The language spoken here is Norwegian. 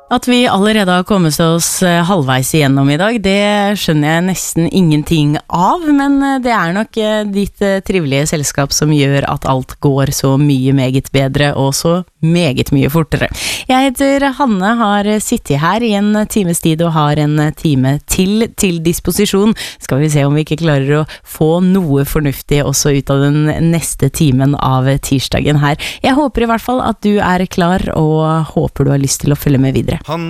At vi allerede har kommet oss halvveis igjennom I dag, det skjønner jeg nesten ingenting av, men det nok ditt trivelige selskap som gjør at alt går så mye meget bedre og så meget mye fortere. Jeg heter Hanne, har sittet her I en times tid og har en time til disposisjon. Skal vi se om vi ikke klarer å få noe fornuftig også ut av den neste timen av tirsdagen her. Jeg håper I hvert fall at du klar og håper du har lyst til å følge med videre.